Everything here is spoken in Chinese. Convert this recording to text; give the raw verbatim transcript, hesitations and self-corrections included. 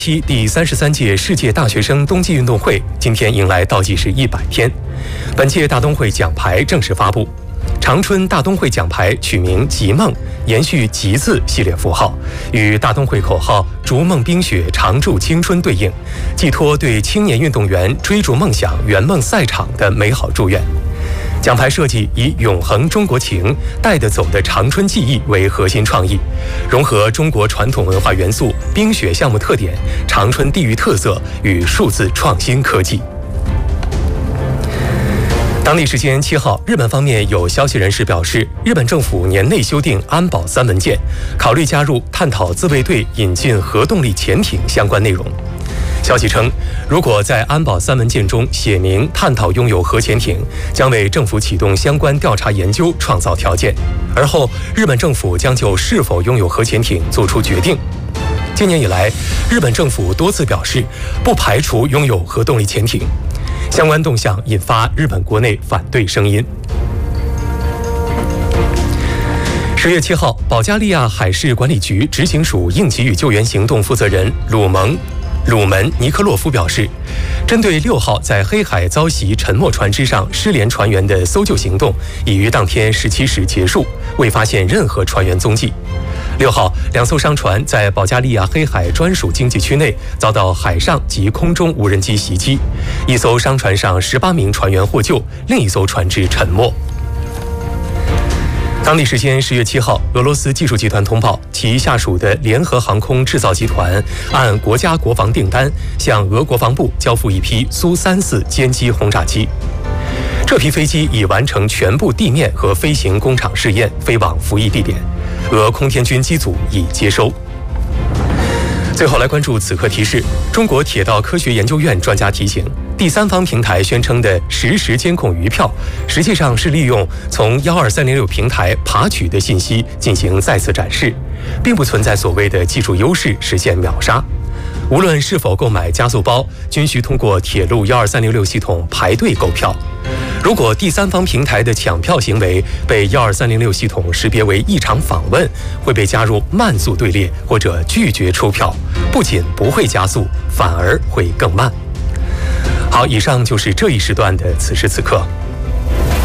期第三十三届世界大学生冬季运动会今天迎来倒计时一百天，本届大冬会奖牌正式发布。长春大冬会奖牌取名“极梦”，延续“极”字系列符号，与大冬会口号“逐梦冰雪，常驻青春”对应，寄托对青年运动员追逐梦想、圆梦赛场的美好祝愿。奖牌设计以永恒中国情、带得走的长春记忆为核心创意，融合中国传统文化元素、冰雪项目特点、长春地域特色与数字创新科技。当地时间七号，日本方面有消息人士表示，日本政府年内修订安保三文件，考虑加入探讨自卫队引进核动力潜艇相关内容。消息称，如果在安保三文件中写明探讨拥有核潜艇，将为政府启动相关调查研究创造条件，而后日本政府将就是否拥有核潜艇做出决定。今年以来，日本政府多次表示不排除拥有核动力潜艇，相关动向引发日本国内反对声音。十月七号，保加利亚海事管理局执行署应急与救援行动负责人鲁蒙鲁门尼科洛夫表示，针对六号在黑海遭袭沉没船只上失联船员的搜救行动已于当天十七时结束，未发现任何船员踪迹。六号，两艘商船在保加利亚黑海专属经济区内遭到海上及空中无人机袭击，一艘商船上十八名船员获救，另一艘船只沉没。当地时间十月七号，俄罗斯技术集团通报，其下属的联合航空制造集团按国家国防订单向俄国防部交付一批苏三四歼击轰炸机。这批飞机已完成全部地面和飞行工厂试验，飞往服役地点，俄空天军机组已接收。最后来关注此刻提示：中国铁道科学研究院专家提醒，第三方平台宣称的实时监控余票，实际上是利用从一二三零六平台爬取的信息进行再次展示，并不存在所谓的技术优势实现秒杀。无论是否购买加速包，均需通过铁路一二三零六系统排队购票。如果第三方平台的抢票行为被一二三零六系统识别为异常访问，会被加入慢速队列或者拒绝出票，不仅不会加速，反而会更慢。好，以上就是这一时段的此时此刻。